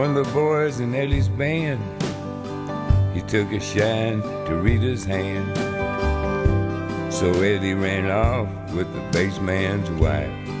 One of the boys in Eddie's band, he took a shine to Rita's hand. So Eddie ran off with the bass man's wife.